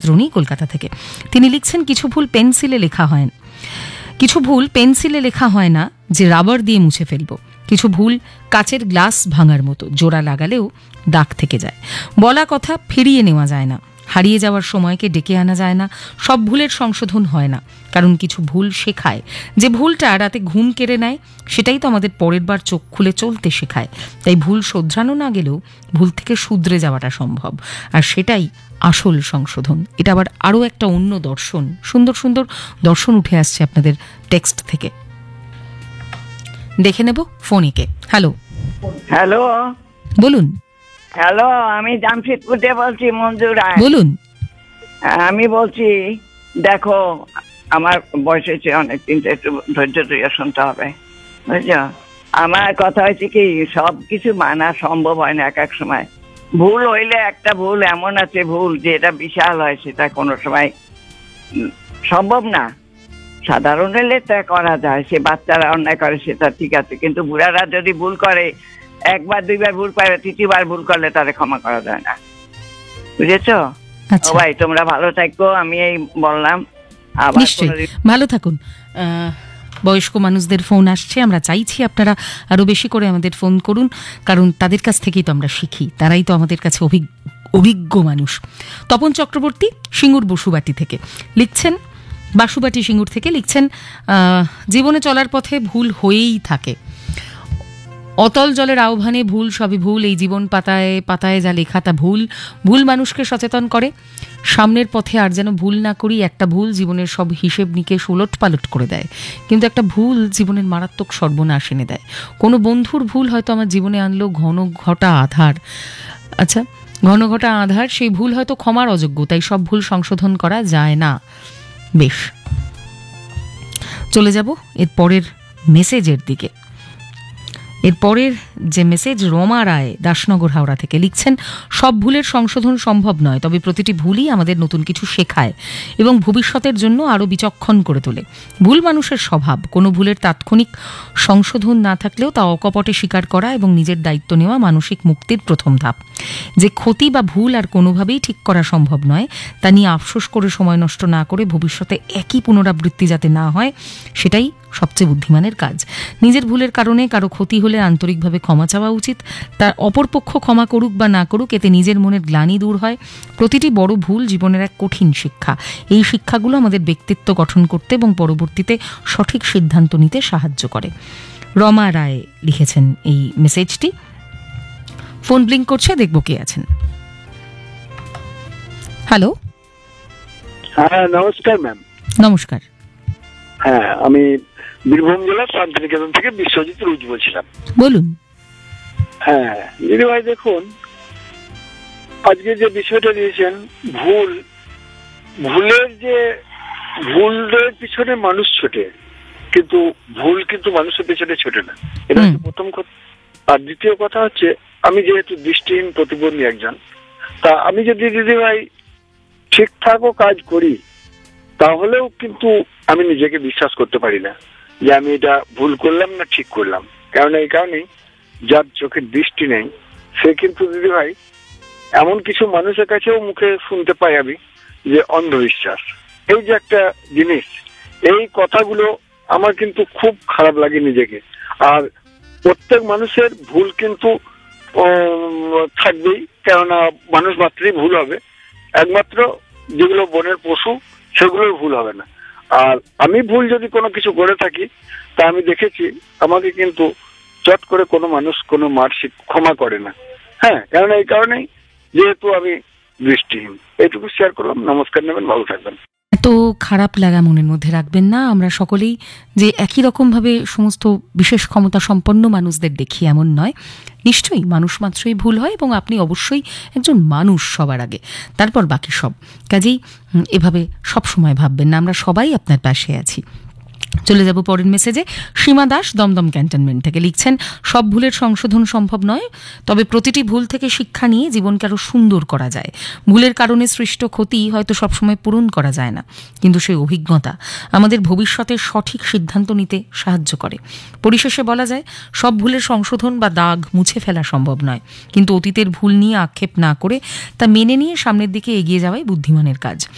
রনি কলকাতা থেকে। তিনি লিখছেন, কিছু ভুল পেন্সিলে লেখা হয় না যে রাবার দিয়ে মুছে ফেলবো। কিছু ভুল কাচের গ্লাস ভাঙার মতো, জোড়া লাগালেও দাগ থেকে যায়। বলা কথা ফিরিয়ে নেওয়া যায় না, হারিয়ে যাওয়ার সময়কে ডেকে আনা যায় না। সব ভুলের সংশোধন হয় না, কারণ কিছু ভুল শেখায়। যে ভুলটা রাতে ঘুম কেড়ে নেয়, সেটাই তো আমাদের পরের বার চোখ খুলে চলতে শেখায়। তাই ভুল শোধরানো না গেলেও ভুল থেকে শুধরে যাওয়াটা সম্ভব, আর সেটাই আসল সংশোধন। এটা আবার আরও একটা অন্য দর্শন, সুন্দর সুন্দর দর্শন উঠে আসছে আপনাদের টেক্সট থেকে। দেখে নেব ফোনিকে। হ্যালো হ্যালো বলুন। হ্যালো, আমি জামশেদপুর থেকে বলছি, মঞ্জু রায় বলুন। আমি বলছি, দেখো আমার বয়স হয়েছে অনেক, কিন্তু একটু ধৈর্য ধরে শুনতে হবে, বুঝছো? আমার কথা হয়েছে কি, সব কিছু মানা সম্ভব হয় না। এক সময় ভুল হইলে একটা ভুল এমন আছে, ভুল যে এটা বিশাল হয়, সেটা কোনো সময় সম্ভব না। সাধারণ হলে তা করা যায়, সে বাচ্চারা অন্যায় করে সেটা ঠিক আছে, কিন্তু বুড়ারা যদি ভুল করে, একবার দুইবার ভুল করে, তৃতীয়বার ভুল করলে তারে ক্ষমা করা যায় না, বুঝেছো? ভাই তোমরা ভালো থাকো, আমি এই বললাম। নিশ্চয়ই ভালো থাকুন। বয়স্ক মানুষদের ফোন আসছে, আমরা চাইছি আপনারা আরো বেশি করে আমাদের ফোন করুন, কারণ তাদের কাছ থেকেই তো আমরা শিখি, তারাই তো আমাদের কাছে অভিজ্ঞ মানুষ। তপন চক্রবর্তী সিঙ্গুর বসুবাটি থেকে লিখছেন, বাসুবাটি সিঙ্গুর থেকে লিখছেন, জীবনে চলার পথে ভুল হয়েই থাকে। অতল জলের আহ্বানে ভুল, সবই ভুল। এই জীবন পাতায় পাতায় যা লেখা তা ভুল। ভুল মানুষকে সচেতন করে, সামনের পথে আর যেন ভুল না করি। একটা ভুল জীবনের সব হিসেব নিকেশ উলট পালট করে দেয়, কিন্তু একটা ভুল জীবনের মারাত্মক সর্বনাশ এনে দেয়। কোনো বন্ধুর ভুল হয়তো আমার জীবনে আনলো ঘন ঘটা আধার। আচ্ছা, ঘন ঘটা আধার, সেই ভুল হয়তো ক্ষমার অযোগ্য, তাই সব ভুল সংশোধন করা যায় না। বেশ, চলে যাব এর পরের মেসেজের দিকে। এরপরের যে মেসেজ, রমা রায় দাসনগর হাওড়া থেকে লিখছেন, সব ভুলের সংশোধন সম্ভব নয়, তবে প্রতিটি ভুলই আমাদের নতুন কিছু শেখায় এবং ভবিষ্যতের জন্য আরও বিচক্ষণ করে তোলে। ভুল মানুষের স্বভাব, কোনো ভুলের তাৎক্ষণিক সংশোধন না থাকলেও তা অকপটে স্বীকার করা এবং নিজের দায়িত্ব নেওয়া মানসিক মুক্তির প্রথম ধাপ। যে ক্ষতি বা ভুল আর কোনোভাবেই ঠিক করা সম্ভব নয়, তা নিয়ে আফসোস করে সময় নষ্ট না করে ভবিষ্যতে একই পুনরাবৃত্তি যাতে না হয়, সেটাই সবচেয়ে বুদ্ধিমানের কাজ। নিজের ভুলের কারণে কারো ক্ষতি হলে আন্তরিকভাবে ক্ষমা চাওয়া উচিত। তার অপরপক্ষ ক্ষমা করুক বা না করুক, এতে নিজের মনের গ্লানি দূর হয়। প্রতিটি বড় ভুল জীবনের এক কঠিন শিক্ষা। এই শিক্ষাগুলো আমাদের ব্যক্তিত্ব গঠন করতে এবং পরবর্তীতে সঠিক সিদ্ধান্ত নিতে সাহায্য করে। রমা রায় লিখেছেন এই মেসেজটি। ফোন ব্লিঙ্ক করছে, দেখব কে আছেন। হ্যালো। হ্যাঁ, নমস্কার ম্যাম। নমস্কার। হ্যাঁ, আমি বীরভূম জেলার শান্তিনিকেতন থেকে বিশ্বজিৎ রুজ বলছিলাম। বলুন। হ্যাঁ দিদি ভাই, দেখুন আজকে যে বিষয়টা দিয়েছেন, ভুলের পিছনে মানুষ ছোটে, কিন্তু ভুল কিন্তু মানুষের পিছনে ছোটে না, এটা হচ্ছে প্রথম কথা। আর দ্বিতীয় কথা হচ্ছে, আমি যেহেতু দৃষ্টিহীন প্রতিবন্ধী একজন, তা আমি যদি দিদি ভাই ঠিকঠাকও কাজ করি, তাহলেও কিন্তু আমি নিজেকে বিশ্বাস করতে পারি না যে আমি এটা ভুল করলাম না ঠিক করলাম। কারণ এই কারণেই, যার চোখের দৃষ্টি নেই সে কিন্তু দিদি ভাই এমন কিছু মানুষের কাছেও মুখে শুনতে পাই আমি যে অন্ধবিশ্বাস, এই যে একটা জিনিস, এই কথাগুলো আমার কিন্তু খুব খারাপ লাগে নিজেকে। আর প্রত্যেক মানুষের ভুল কিন্তু থাকবেই, কেননা মানুষ মাত্রই ভুল হবে। একমাত্র যেগুলো বনের পশু, সেগুলোর ভুল হবে না। আর আমি ভুল যদি কোনো কিছু করে থাকি, তা আমি দেখেছি আমাকে কিন্তু চট করে কোনো মানুষ কোনো মার্কশিট ক্ষমা করে না। হ্যাঁ, কারণ এই কারণেই যেহেতু আমি দৃষ্টিহীন। এইটুকু শেয়ার করলাম। নমস্কার, নেবেন, ভালো থাকবেন। এত খারাপ লাগা মনের মধ্যে রাখবেন না। আমরা সকলেই যে একই রকম ভাবে সমস্ত বিশেষ ক্ষমতা সম্পন্ন মানুষদের দেখি এমন নয়। নিশ্চয়ই মানুষ মাত্রই ভুল হয়, এবং আপনি অবশ্যই একজন মানুষ সবার আগে, তারপর বাকি সব। কাজেই এভাবে সব সময় ভাববেন না, আমরা সবাই আপনার পাশে আছি। চলে যাব পরের মেসেজে। সীমা দাস দমদম ক্যান্টনমেন্ট থেকে লিখছেন, সব ভুলের সংশোধন সম্ভব নয়, তবে প্রতিটি ভুল থেকে শিক্ষা নিয়ে জীবনকে আরো সুন্দর করা যায়। ভুলের কারণে সৃষ্ট ক্ষতি হয়তো সবসময় পূরণ করা যায় না, কিন্তু সেই অভিজ্ঞতা আমাদের ভবিষ্যতের সঠিক সিদ্ধান্ত নিতে সাহায্য করে। পরিশেষে বলা যায়, সব ভুলের সংশোধন বা দাগ মুছে ফেলা সম্ভব নয়, কিন্তু অতীতের ভুল নিয়ে আক্ষেপ না করে তা মেনে নিয়ে সামনের দিকে এগিয়ে যাওয়াই বুদ্ধিমানের কাজ।